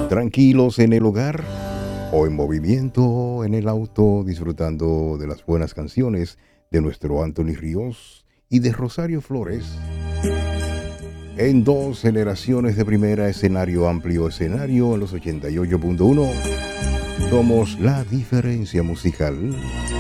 Tranquilos en el hogar o en movimiento en el auto, disfrutando de las buenas canciones de nuestro Anthony Ríos y de Rosario Flores. En dos generaciones de primera, escenario amplio, escenario en los 88.1. Somos la diferencia musical.